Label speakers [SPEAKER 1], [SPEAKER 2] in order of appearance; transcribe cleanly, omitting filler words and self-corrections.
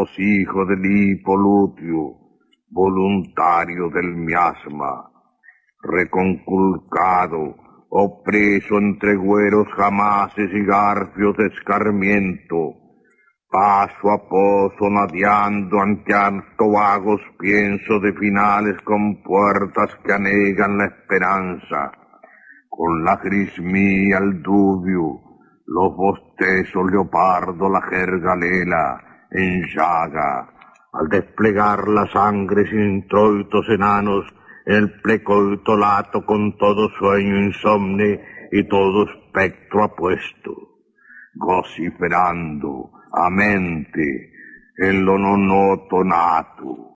[SPEAKER 1] regocijo del Hipolutio, voluntario del miasma, reconculcado, opreso entre güeros jamases y garfios de escarmiento, paso a paso nadiando ante vagos pienso de finales con puertas que anegan la esperanza, con la grismía el dubio, los bostezos leopardo, la jergalela en llaga, al desplegar la sangre sin introitos enanos, el plecoito lato con todo sueño insomne y todo espectro apuesto, vociferando a mente en lo nonoto nato.